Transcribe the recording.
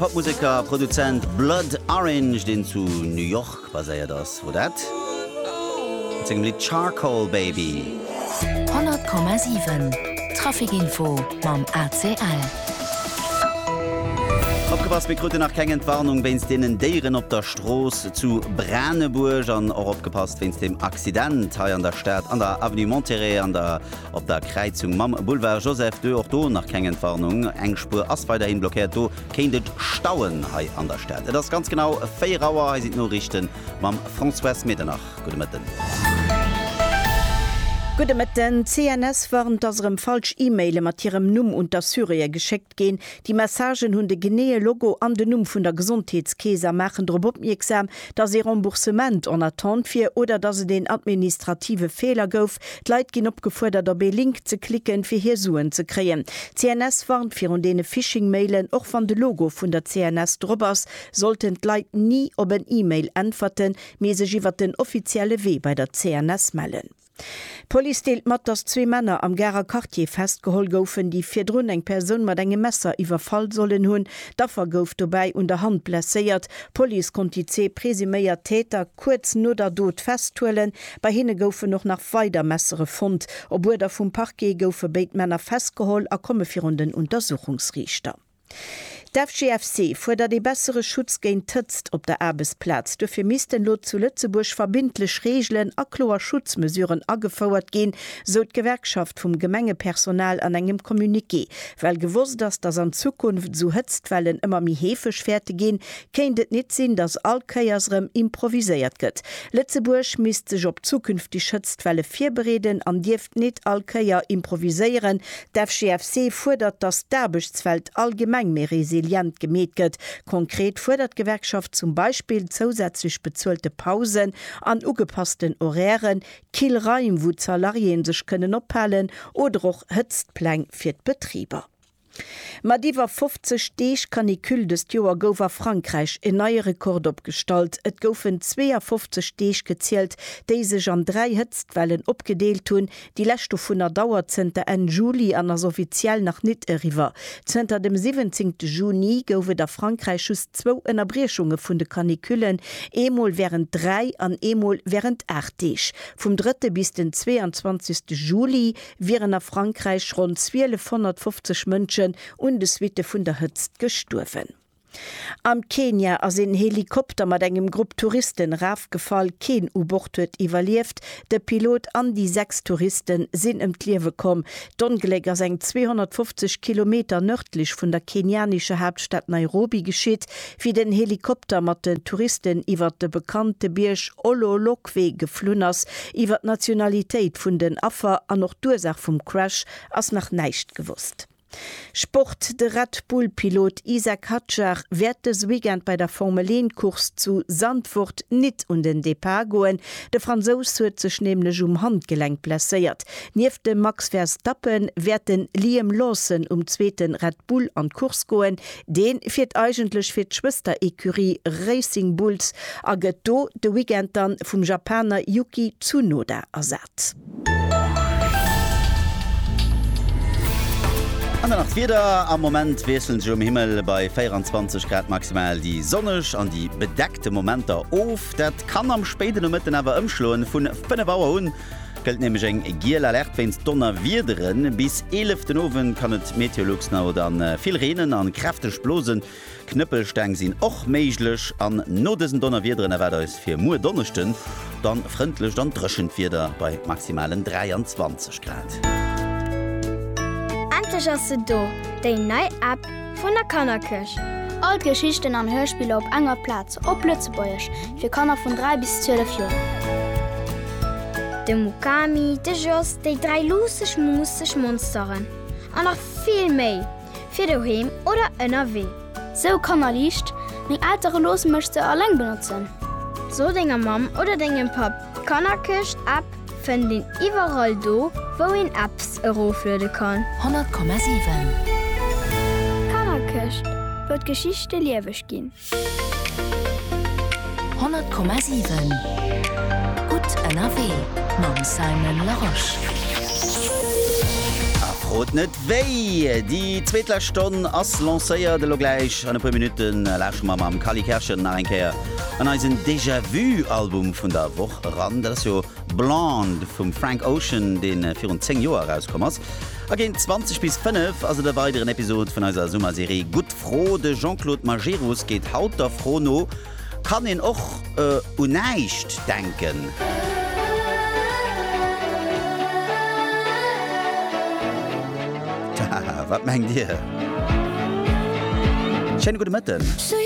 Popmusiker, Produzent Blood Orange, den zu New York basiert das. Wo dat? Ziemlich Charcoal Baby. 100,7 Trafikinfo mam ACL. Aufgepasst, wir kriegen nach keine Entwarnung, wenn es denen deren auf der Straße zu Brandenburg und auch aufgepasst, wenn es dem Accident hier an der Stadt, an der Avenue Monterrey, auf der Kreuzung Mam Boulevard Joseph II, auch da nach keine Entwarnung. Engspur ist weiterhin blockiert, da kennt Stauen hier an der Stadt. Das ist ganz genau 4 Uhr, hier sind Nachrichten mit François Mitternacht. Guten Morgen. Gute mit den CNS waren dasrem falsch E-Mail mat ihrem Numm unter Syrie geschickt gehen. Die Messagen hun de genee Logo an den Numm vun der Gesundheitskäser machen Robotexam, dass ihr Remboursement an attend fir oder dass sie den administrative Fehler gouf, Leiit gin opgefordert der Link zu klicken fir hier Suen zu kreen. CNS warnt fir und dene Phishing-Mailen och van de Logo vun der CNS Drbers sollten Leiit nie op een E-Mail antworten, me se iwwer den offizielle Weh bei der CNS melden. Police deelt mat, dass 2 Männer am Gera Quartier festgeholt goufen, die firrun eng Person mat engem Messer iwwerfall sollen hunn. Daffer gouf dabei unter Hand blessiert. Police konnte die 2 presuméiert Täter kurz no der Dod festhuelen. Bei hinne goufen noch nach weiter Messere Fund. Obwohl der vum Parquet goufe beit Männer festgeholt, a komme fir den Untersuchungsrichter. DFGFC fordert die bessere Schutz gegen Tëtzt op der Arbeitsplatz. Dafür missten Lot zu Lützeburg verbindlich Regeln a kloer Schutzmesuren angefordert gehen, so die Gewerkschaft vom Gemengepersonal an engem Kommuniqué. Weil gewusst, dass das an Zukunft so Hitzwellen immer mi hefisch fertig gehen, kennt et nicht sinn, dass Alkeiersrem improvisiert gëtt. Lützeburg misst sich op zukünftig Hitzwelle 4 bereden, an dirft nicht Alkeier improvisieren. DFGFC fordert, dass d'Arbeitswelt allgemein mehr resilient gemäht gëtt. Konkret fordert Gewerkschaft zum Beispiel zusätzlich bezahlte Pausen an ugepassten Horären, Kielreim, wo Salarien sich können ophalen oder auch Hütztplan für die Betrieber. Madiwer 50 Steech Kanikül des Joer gower Frankreich en neue Rekord opstalt. Et goufen 52 Steech gezielt, déi sech an 3 Hëtztwellen opgedeelt hunn, die Lächte vun der Dauerzenter en Juli an ass offiziell nach net eriwer. Zter dem 17. Juni goufe der Frankreich just 2 Ennnerbrechunge vun de Kaniküllen, emol wären 3 an emol wären 8 Deech. Vom 3. bis den 22. Juli wären a Frankreich rund 1250 Mënschen und des Witte vun der Hützt gestorven. Am Kenia as en Helikopter mat engem Grupp Touristen rafgefall kein U-Boot huet evaluiert. De Pilot an die 6 Touristen sinn Liewe kom. Dongelegger seg 250 Kilometer nördlich vun der kenianische Hauptstadt Nairobi geschiet, wie den Helikopter mat den Touristen iwwer de bekannte Birch Ololokwe geflunners, iwwer Nationalitéit vun den Affer an noch Dursach vum Crash ass nach neicht gewusst. Sport, der Red Bull-Pilot Isaac Hatcher wird des Weekend bei der Formel-1-Kurs zu Zandvoort nicht und den Depart goen. Der Franzos huet sich nämlich Handgelenk blessiert. Neben dem Max Verstappen werden Liam Lawson 2. Red Bull an Kurs goen. Den wird eigentlich für die Schwester-Ecurie Racing Bulls a getto de Weekend dann vom Japaner Yuki Tsunoda ersatz. An der Nacht wieder am Moment wechseln sie im Himmel bei 24 Grad maximal die sonnisch an die bedeckte Momente auf. Das kann am späten Nachmittag aber umschlagen. Von 5 Uhr an gilt nämlich ein Giel Alert, wenn es Donnerwiederen. Bis 11 Uhr kann es Meteorologs noch dann viel Regen an kräftig bloßen Knüppelsteine sind auch möglich. An nur diesen Donnerwiederen werden es für nur Donnerstag dann freundlich dann drückend wieder bei maximalen 23 Grad. Endlich do, die neue App von der Kannerkirche. All Geschichten an Hörspiele auf enger Platz, auf Lützeburg, für Kanner von 3 bis 12 Jahren. De Mukami, de Joss, die 3 lustig Monsteren. Und noch viel mehr. Für daheim oder NRW. So kann Licht, mit älteren Los möchte allein benutzen. So deine Mom oder deine Pap. Kannerkirche App finden überall do, wo in Apps eroflöden kann. 100,7 Kannerkirche wird Geschichte lebendig gehen. 100,7 Gut NRW. Mam Simon Laroche. frot net wéi. Die Zzweetlerstonn ass lacéier de lo gleich an e paar Minuten läch ma am Kali Kerschen nach enkeier an eis een Déjà-vu-Album vun der Woch ran. Dat jo Blonde vum Frank Ocean den 14 Joer rauskommers. Agin 20 bis 5 also der weiteren Episode vun eiser Summerserie Gut froh de Jean-Claude Majerus geht haut der Frono kann en och uneicht denken. Wat meng dir? Schöne gute Mitten.